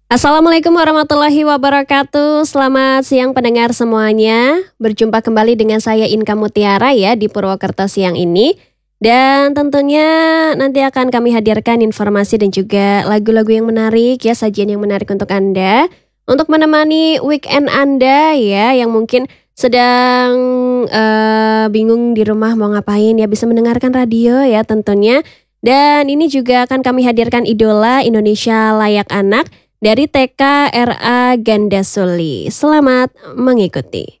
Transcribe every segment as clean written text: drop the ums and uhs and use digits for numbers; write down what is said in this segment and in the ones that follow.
Assalamualaikum warahmatullahi wabarakatuh. Selamat siang pendengar semuanya. Berjumpa kembali dengan saya Inka Mutiara ya di Purwokerto siang ini. Dan tentunya nanti akan kami hadirkan informasi dan juga lagu-lagu yang menarik ya, sajian yang menarik untuk Anda. Untuk menemani weekend Anda ya yang mungkin sedang bingung di rumah mau ngapain ya, bisa mendengarkan radio ya tentunya. Dan ini juga akan kami hadirkan idola Indonesia Layak Anak dari TK RA Gandasuli. Selamat mengikuti.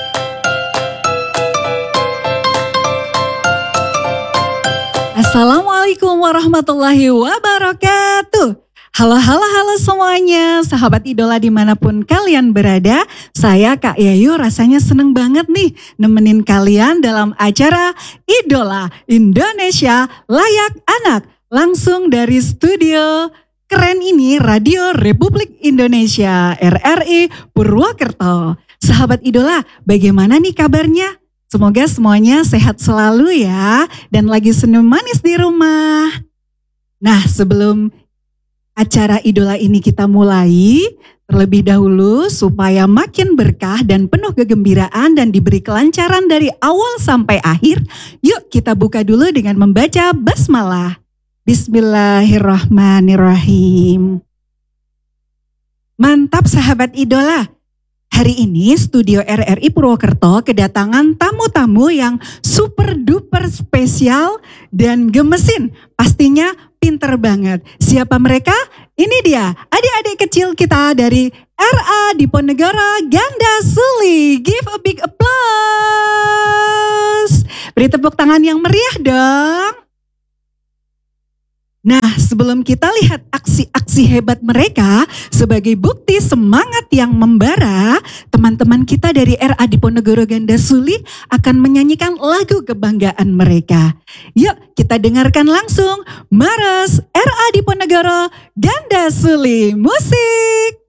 Assalamualaikum warahmatullahi wabarakatuh. Halo semuanya, sahabat idola dimanapun kalian berada. Saya Kak Yayu rasanya seneng banget nih nemenin kalian dalam acara Idola Indonesia Layak Anak. Langsung dari studio keren ini Radio Republik Indonesia RRI Purwokerto. Sahabat idola, bagaimana nih kabarnya? Semoga semuanya sehat selalu ya dan lagi senyum manis di rumah. Nah, sebelum acara idola ini kita mulai, terlebih dahulu supaya makin berkah dan penuh kegembiraan dan diberi kelancaran dari awal sampai akhir, yuk kita buka dulu dengan membaca basmalah. Bismillahirrahmanirrahim. Mantap sahabat idola. Hari ini studio RRI Purwokerto kedatangan tamu-tamu yang super duper spesial dan gemesin. Pastinya pinter banget. Siapa mereka? Ini dia adik-adik kecil kita dari RA Diponegoro Gandasuli. Give a big applause. Beri tepuk tangan yang meriah dong. Nah, sebelum kita lihat aksi-aksi hebat mereka sebagai bukti semangat yang membara, teman-teman kita dari RA Diponegoro Gandasuli akan menyanyikan lagu kebanggaan mereka. Yuk kita dengarkan langsung Maros RA Diponegoro Gandasuli. Musik!